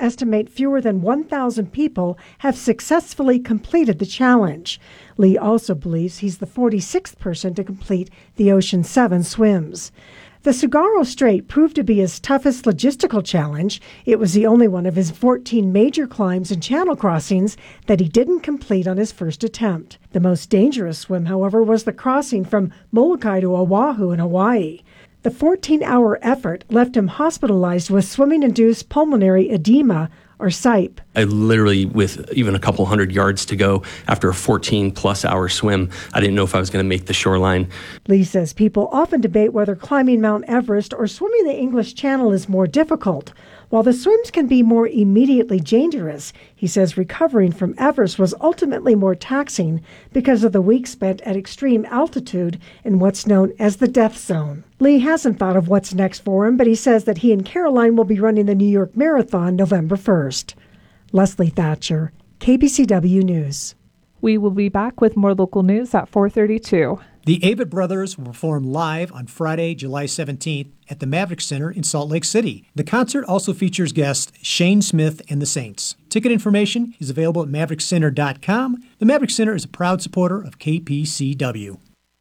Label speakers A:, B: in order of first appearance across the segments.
A: estimate fewer than 1,000 people have successfully completed the challenge. Lee also believes he's the 46th person to complete the Ocean 7 swims. The Tsugaru Strait proved to be his toughest logistical challenge. It was the only one of his 14 major climbs and channel crossings that he didn't complete on his first attempt. The most dangerous swim, however, was the crossing from Molokai to Oahu in Hawaii. The 14-hour effort left him hospitalized with swimming-induced pulmonary edema, or SIPE.
B: I literally, with even a couple hundred yards to go after a 14-plus hour swim, I didn't know if I was going to make the shoreline.
A: Lee says people often debate whether climbing Mount Everest or swimming the English Channel is more difficult. While the swims can be more immediately dangerous, he says recovering from Everest was ultimately more taxing because of the weeks spent at extreme altitude in what's known as the death zone. Lee hasn't thought of what's next for him, but he says that he and Caroline will be running the New York Marathon November 1st. Leslie Thatcher, KPCW News.
C: We will be back with more local news at 4:32.
D: The Avett Brothers will perform live on Friday, July 17th at the Maverick Center in Salt Lake City. The concert also features guests Shane Smith and the Saints. Ticket information is available at maverickcenter.com. The Maverick Center is a proud supporter of KPCW.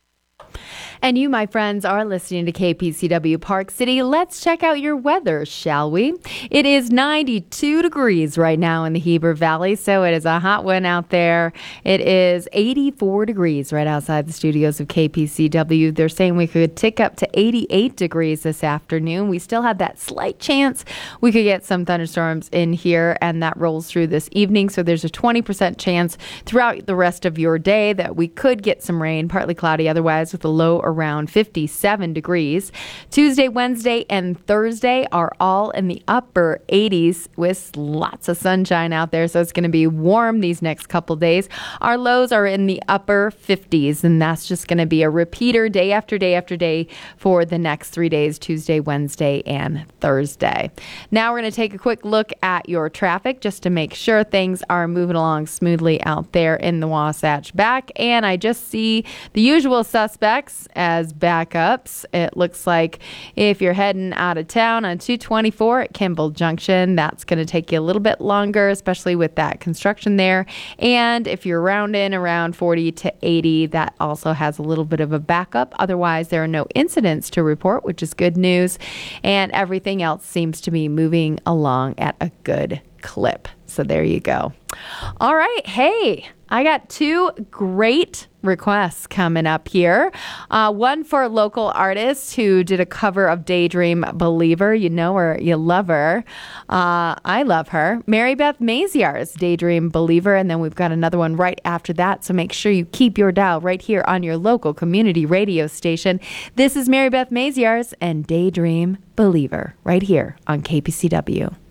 E: And you, my friends, are listening to KPCW Park City. Let's check out your weather, shall we? It is 92 degrees right now in the Heber Valley, so it is a hot one out there. It is 84 degrees right outside the studios of KPCW. They're saying we could tick up to 88 degrees this afternoon. We still have that slight chance we could get some thunderstorms in here, and that rolls through this evening. So there's a 20% chance throughout the rest of your day that we could get some rain, partly cloudy otherwise, with a low around 57 degrees. Tuesday, Wednesday, and Thursday are all in the upper 80s with lots of sunshine out there, so it's going to be warm these next couple days. Our lows are in the upper 50s, and that's just going to be a repeater day after day after day for the next 3 days, Tuesday, Wednesday, and Thursday. Now we're going to take a quick look at your traffic just to make sure things are moving along smoothly out there in the Wasatch Back, and I just see the usual suspects as backups. It looks like if you're heading out of town on 224 at Kimball Junction, that's going to take you a little bit longer, especially with that construction there. And if you're rounding around 40 to 80, that also has a little bit of a backup. Otherwise, there are no incidents to report, which is good news. And everything else seems to be moving along at a good clip. So there you go. All right. Hey, I got two great requests coming up here. One for a local artist who did a cover of Daydream Believer. You know her, you love her. I love her. Mary Beth Maziar's Daydream Believer. And then we've got another one right after that. So make sure you keep your dial right here on your local community radio station. This is Mary Beth Maziar's and Daydream Believer right here on KPCW.